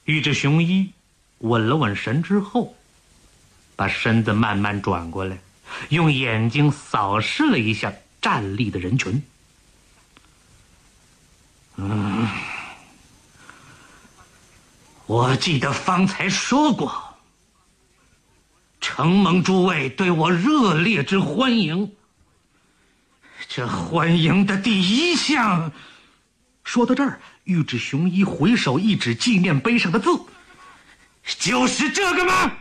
玉置雄一稳了稳神之后，把身子慢慢转过来，用眼睛扫视了一下站立的人群。我记得方才说过，承蒙诸位对我热烈之欢迎。这欢迎的第一项，说到这儿，玉置雄一回手一指纪念碑上的字，就是这个吗？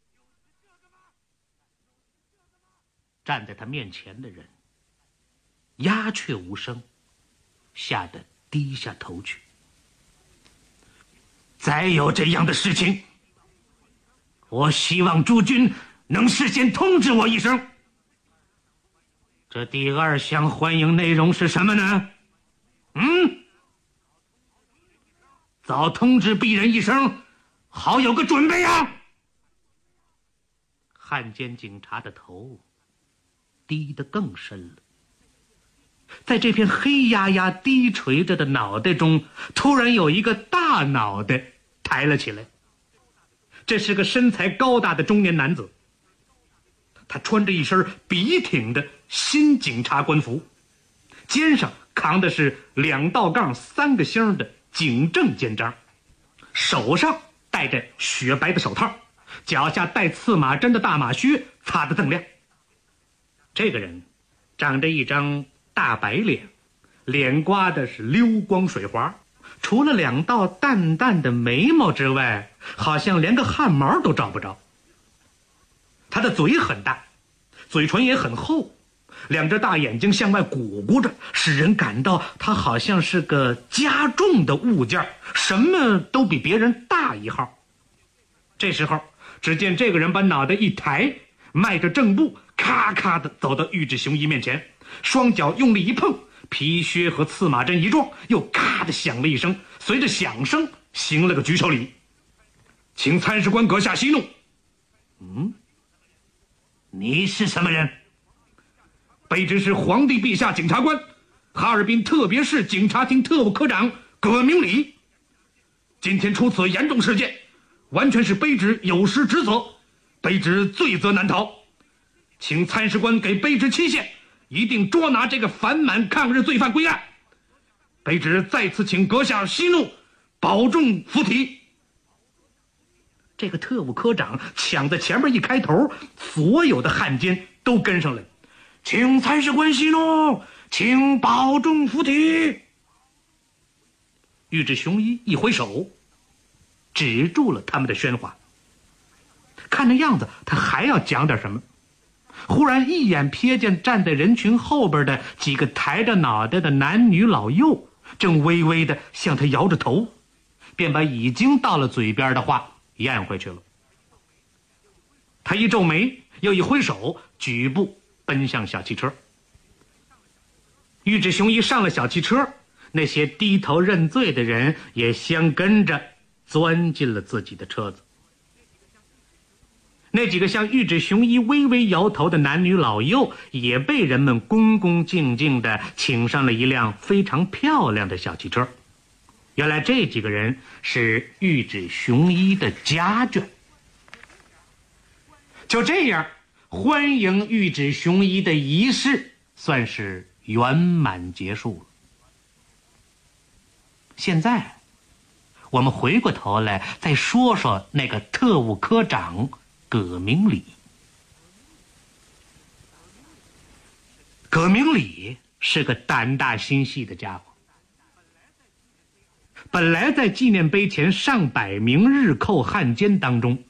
站在他面前的人鸦雀无声，吓得低下头去。再有这样的事情，我希望诸君能事先通知我一声。这第二项欢迎内容是什么呢？早通知鄙人一声，好有个准备啊！汉奸警察的头低得更深了，在这片黑压压低垂着的脑袋中，突然有一个大脑袋抬了起来。这是个身材高大的中年男子，他穿着一身笔挺的新警察官服，肩上扛的是2道杠3个星的警政肩章，手上戴着雪白的手套，脚下带刺马针的大马靴擦得锃亮。这个人长着一张大白脸，脸刮的是溜光水滑，除了2道淡淡的眉毛之外，好像连个汗毛都找不着。他的嘴很大，嘴唇也很厚，2只大眼睛向外鼓鼓着，使人感到他好像是个加重的物件，什么都比别人大一号。这时候，只见这个人把脑袋一抬，迈着正步，咔咔地走到玉置雄一面前，双脚用力一碰，皮靴和刺马针一撞，又咔地响了一声，随着响声行了个举手礼，请参事官阁下息怒。你是什么人？卑职是皇帝陛下检察官，哈尔滨特别市警察厅特务科长葛明礼。今天出此严重事件，完全是卑职有失职责，卑职罪责难逃，请参事官给卑职期限，一定捉拿这个反满抗日罪犯归案。卑职再次请阁下息怒，保重附体。这个特务科长抢在前面一开头，所有的汉奸都跟上来，请参事官息怒，请保重附体。玉置雄一一挥手，止住了他们的喧哗。看那样子，他还要讲点什么。忽然一眼瞥见站在人群后边的几个抬着脑袋的男女老幼，正微微的向他摇着头，便把已经到了嘴边的话咽回去了。他一皱眉，又一挥手，举步奔向小汽车。玉置雄一上了小汽车，那些低头认罪的人也相跟着钻进了自己的车子。那几个向玉置雄一微微摇头的男女老幼也被人们恭恭敬敬地请上了一辆非常漂亮的小汽车。原来这几个人是玉置雄一的家眷。就这样，欢迎玉置雄一的仪式算是圆满结束了。现在我们回过头来再说说那个特务科长葛明礼。葛明礼是个胆大心细的家伙，本来在纪念碑前上百名日寇汉奸当中，